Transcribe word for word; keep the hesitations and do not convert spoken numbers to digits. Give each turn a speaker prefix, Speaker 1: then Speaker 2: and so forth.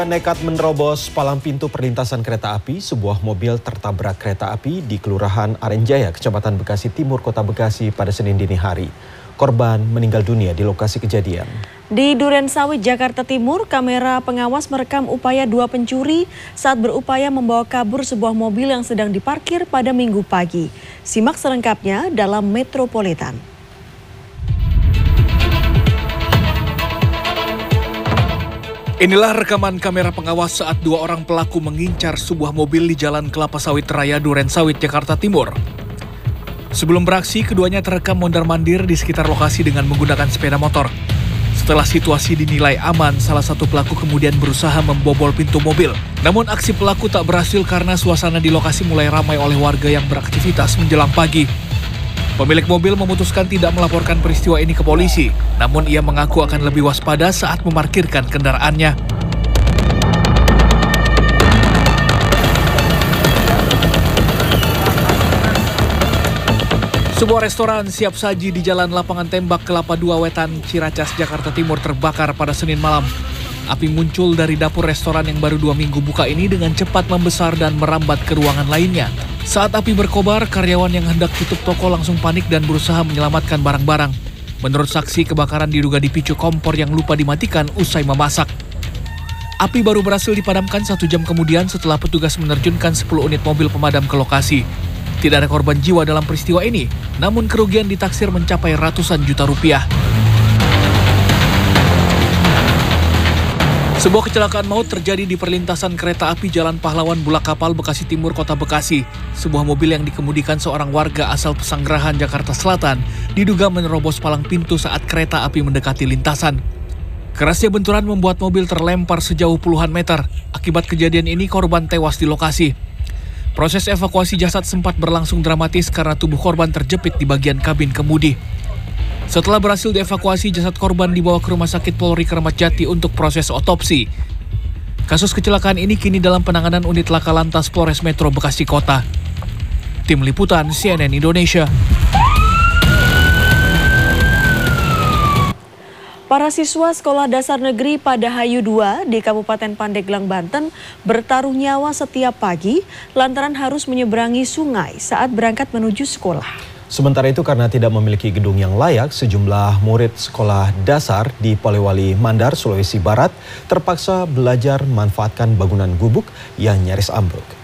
Speaker 1: Nekat menerobos palang pintu perlintasan kereta api, sebuah mobil tertabrak kereta api di Kelurahan Arenjaya, Kecamatan Bekasi Timur, Kota Bekasi pada Senin dini hari. Korban meninggal dunia di lokasi kejadian.
Speaker 2: Di Durensawit, Jakarta Timur, kamera pengawas merekam upaya dua pencuri saat berupaya membawa kabur sebuah mobil yang sedang diparkir pada Minggu pagi. Simak selengkapnya dalam Metropolitan.
Speaker 3: Inilah rekaman kamera pengawas saat dua orang pelaku mengincar sebuah mobil di Jalan Kelapa Sawit Raya Durensawit, Jakarta Timur. Sebelum beraksi, keduanya terekam mondar-mandir di sekitar lokasi dengan menggunakan sepeda motor. Setelah situasi dinilai aman, salah satu pelaku kemudian berusaha membobol pintu mobil. Namun aksi pelaku tak berhasil karena suasana di lokasi mulai ramai oleh warga yang beraktivitas menjelang pagi. Pemilik mobil memutuskan tidak melaporkan peristiwa ini ke polisi, namun ia mengaku akan lebih waspada saat memarkirkan kendaraannya. Sebuah restoran siap saji di Jalan Lapangan Tembak Kelapa dua Wetan, Ciracas, Jakarta Timur terbakar pada Senin malam. Api muncul dari dapur restoran yang baru dua minggu buka ini dengan cepat membesar dan merambat ke ruangan lainnya. Saat api berkobar, karyawan yang hendak tutup toko langsung panik dan berusaha menyelamatkan barang-barang. Menurut saksi, kebakaran diduga dipicu kompor yang lupa dimatikan usai memasak. Api baru berhasil dipadamkan satu jam kemudian setelah petugas menerjunkan sepuluh unit mobil pemadam ke lokasi. Tidak ada korban jiwa dalam peristiwa ini, namun kerugian ditaksir mencapai ratusan juta rupiah. Sebuah kecelakaan maut terjadi di perlintasan kereta api Jalan Pahlawan Bulak Kapal, Bekasi Timur, Kota Bekasi. Sebuah mobil yang dikemudikan seorang warga asal Pesanggerahan, Jakarta Selatan, diduga menerobos palang pintu saat kereta api mendekati lintasan. Kerasnya benturan membuat mobil terlempar sejauh puluhan meter. Akibat kejadian ini, korban tewas di lokasi. Proses evakuasi jasad sempat berlangsung dramatis karena tubuh korban terjepit di bagian kabin kemudi. Setelah berhasil dievakuasi, jasad korban dibawa ke Rumah Sakit Polri Kramat Jati untuk proses otopsi. Kasus kecelakaan ini kini dalam penanganan unit Laka Lantas Polres Metro Bekasi Kota. Tim Liputan C N N Indonesia.
Speaker 2: Para siswa Sekolah Dasar Negeri Padahayu dua di Kabupaten Pandeglang, Banten bertaruh nyawa setiap pagi lantaran harus menyeberangi sungai saat berangkat menuju sekolah.
Speaker 1: Sementara itu karena tidak memiliki gedung yang layak, sejumlah murid sekolah dasar di Polewali Mandar, Sulawesi Barat terpaksa belajar memanfaatkan bangunan gubuk yang nyaris ambruk.